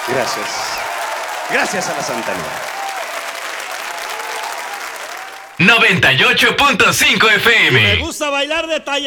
Gracias. Gracias a la Santanera. 98.5 FM. Me gusta bailar de talla.